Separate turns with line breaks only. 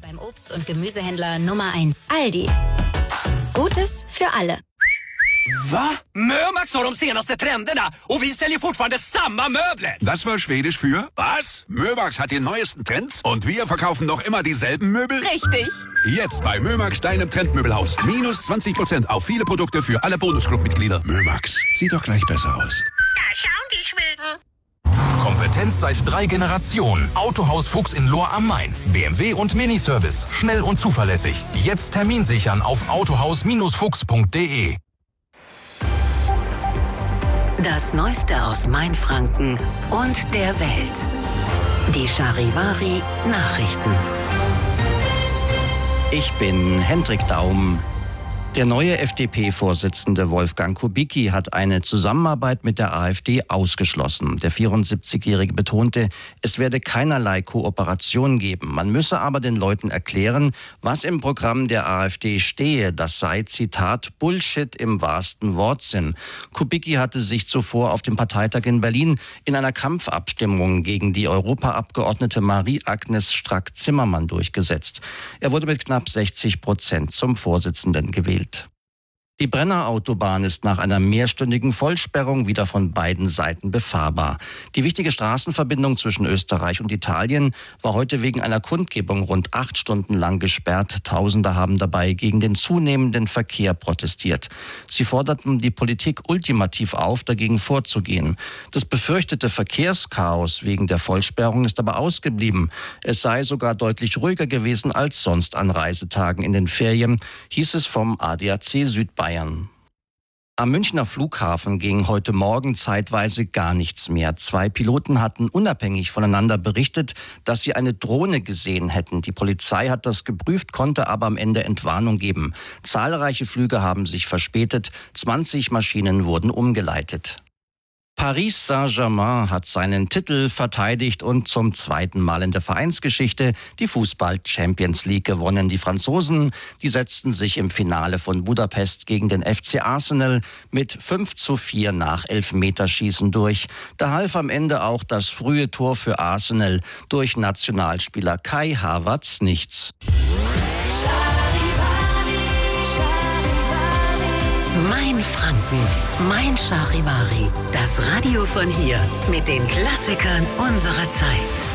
Beim Obst- und Gemüsehändler Nummer 1. Aldi. Gutes für alle.
Va? Mömax har de senaste trenderna och vi säljer fortfarande samma möbler.
Das war Schwedisch für was? Mömax hat die neuesten Trends und wir verkaufen noch immer dieselben Möbel?
Richtig.
Jetzt bei Mömax, deinem Trendmöbelhaus. Minus 20% auf viele Produkte für alle Bonusclub-Mitglieder. Mömax, sieht doch gleich besser aus.
Da schauen die Schweden.
Kompetenz seit 3 Generationen. Autohaus Fuchs in Lohr am Main. BMW und Miniservice. Schnell und zuverlässig. Jetzt Termin sichern auf autohaus-fuchs.de.
Das Neueste aus Mainfranken und der Welt. Die Charivari Nachrichten.
Ich bin Hendrik Daum. Der neue FDP-Vorsitzende Wolfgang Kubicki hat eine Zusammenarbeit mit der AfD ausgeschlossen. Der 74-Jährige betonte, es werde keinerlei Kooperation geben. Man müsse aber den Leuten erklären, was im Programm der AfD stehe. Das sei, Zitat, Bullshit im wahrsten Wortsinn. Kubicki hatte sich zuvor auf dem Parteitag in Berlin in einer Kampfabstimmung gegen die Europaabgeordnete Marie-Agnes Strack-Zimmermann durchgesetzt. Er wurde mit knapp 60% zum Vorsitzenden gewählt. Die Brenner Autobahn ist nach einer mehrstündigen Vollsperrung wieder von beiden Seiten befahrbar. Die wichtige Straßenverbindung zwischen Österreich und Italien war heute wegen einer Kundgebung rund 8 Stunden lang gesperrt. Tausende haben dabei gegen den zunehmenden Verkehr protestiert. Sie forderten die Politik ultimativ auf, dagegen vorzugehen. Das befürchtete Verkehrschaos wegen der Vollsperrung ist aber ausgeblieben. Es sei sogar deutlich ruhiger gewesen als sonst an Reisetagen in den Ferien, hieß es vom ADAC Südbayern. Am Münchner Flughafen ging heute Morgen zeitweise gar nichts mehr. 2 Piloten hatten unabhängig voneinander berichtet, dass sie eine Drohne gesehen hätten. Die Polizei hat das geprüft, konnte aber am Ende Entwarnung geben. Zahlreiche Flüge haben sich verspätet, 20 Maschinen wurden umgeleitet. Paris Saint-Germain hat seinen Titel verteidigt und zum 2. Mal in der Vereinsgeschichte die Fußball-Champions League gewonnen. Die Franzosen, die setzten sich im Finale von Budapest gegen den FC Arsenal mit 5:4 nach Elfmeterschießen durch. Da half am Ende auch das frühe Tor für Arsenal durch Nationalspieler Kai Havertz nichts.
Mainfranken, mein Charivari. Das Radio von hier mit den Klassikern unserer Zeit.